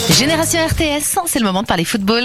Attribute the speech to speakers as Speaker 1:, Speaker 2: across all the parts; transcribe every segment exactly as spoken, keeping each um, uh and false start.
Speaker 1: Génération R T S, c'est le moment de parler football.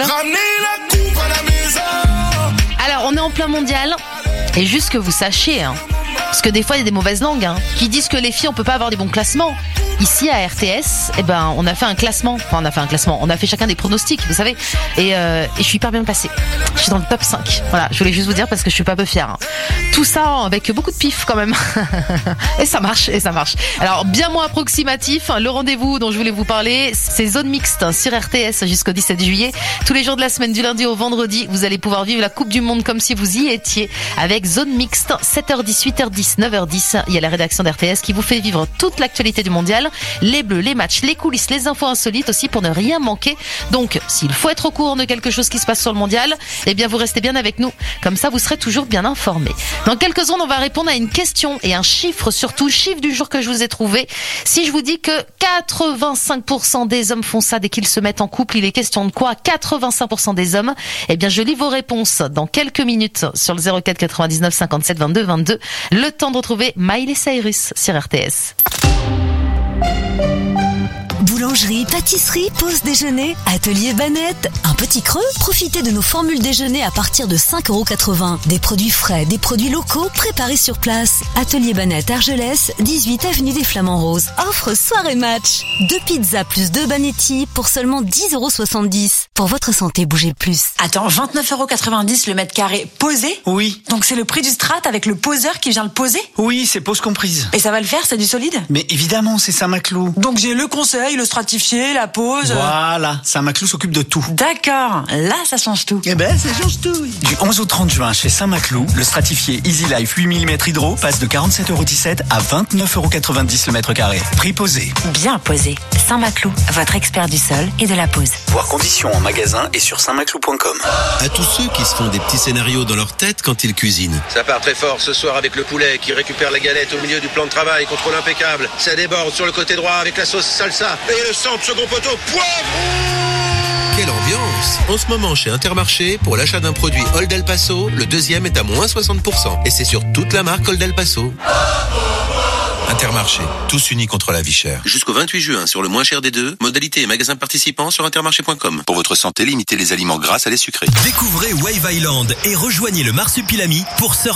Speaker 1: Alors, on est en plein mondial, et juste que vous sachiez, hein, parce que des fois il y a des mauvaises langues hein, qui disent que les filles on peut pas avoir des bons classements. Ici à R T S, eh ben on a fait un classement, enfin on a fait un classement, on a fait chacun des pronostics, vous savez, et, euh, et je suis hyper bien placée. Je suis dans le top cinq. Voilà, je voulais juste vous dire parce que je suis pas peu fière. Hein. Tout ça avec beaucoup de pif quand même. Et ça marche, et ça marche. Alors bien moins approximatif, hein, le rendez-vous dont je voulais vous parler, c'est Zone Mixte hein, sur R T S jusqu'au dix-sept juillet. Tous les jours de la semaine, du lundi au vendredi, vous allez pouvoir vivre la Coupe du Monde comme si vous y étiez avec Zone Mixte, sept heures dix, huit heures dix, neuf heures dix. Il y a la rédaction d'R T S qui vous fait vivre toute l'actualité du mondial. Les bleus, les matchs, les coulisses, les infos insolites aussi pour ne rien manquer. Donc, s'il faut être au courant de quelque chose qui se passe sur le mondial, eh bien, vous restez bien avec nous. Comme ça, vous serez toujours bien informés. Dans quelques secondes, on va répondre à une question et un chiffre, surtout, chiffre du jour que je vous ai trouvé. Si je vous dis que quatre-vingt-cinq pour cent des hommes font ça dès qu'ils se mettent en couple, il est question de quoi? quatre-vingt-cinq pour cent des hommes. Eh bien, je lis vos réponses dans quelques minutes sur le zéro quatre quatre-vingt-dix-neuf cinquante-sept vingt-deux vingt-deux. Le temps de retrouver Miley Cyrus sur R T S.
Speaker 2: Boulangerie, pâtisserie, pause déjeuner, atelier Banette. Un petit creux? Profitez de nos formules déjeuner à partir de cinq euros quatre-vingts. Des produits frais, des produits locaux préparés sur place. Atelier Banette Argelès, dix-huit avenue des Flamands Roses. Offre soirée match. Deux pizzas plus deux Banetti pour seulement dix euros soixante-dix. Pour votre santé, bougez plus.
Speaker 3: Attends, vingt-neuf euros quatre-vingt-dix le mètre carré posé?
Speaker 4: Oui.
Speaker 3: Donc c'est le prix du strat avec le poseur qui vient le poser?
Speaker 4: Oui, c'est pose comprise.
Speaker 3: Et ça va le faire, c'est du solide?
Speaker 4: Mais évidemment, c'est Saint-Maclou.
Speaker 3: Donc j'ai le conseil, le stratifié, la pose.
Speaker 4: Voilà, Saint-Maclou s'occupe de tout.
Speaker 3: D'accord, là ça change tout.
Speaker 4: Eh ben, ça change tout. Oui. Du onze au trente juin, chez Saint-Maclou, le stratifié Easy Life huit millimètres hydro passe de quarante-sept euros dix-sept à vingt-neuf euros quatre-vingt-dix le mètre carré. Prix posé.
Speaker 3: Bien posé. Saint-Maclou, votre expert du sol et de la pose.
Speaker 4: Voir conditions en magasin et sur saint maclou point com.
Speaker 5: À tous ceux qui se font des petits scénarios dans leur tête quand ils cuisinent.
Speaker 6: Ça part très fort ce soir avec le poulet qui récupère la galette au milieu du plan de travail, contrôle impeccable. Ça déborde sur le côté droit avec la sauce salsa. Et le centre, second poteau, poivre.
Speaker 5: Quelle ambiance! En ce moment, chez Intermarché, pour l'achat d'un produit Old El Paso, le deuxième est à moins soixante pour cent. Et c'est sur toute la marque Old El Paso. Intermarché, tous unis contre la vie chère. Jusqu'au vingt-huit juin, sur le moins cher des deux, modalité et magasins participants sur intermarché point com. Pour votre santé, limitez les aliments gras à les sucrés.
Speaker 7: Découvrez Wave Island et rejoignez le Marsupilami pour surfer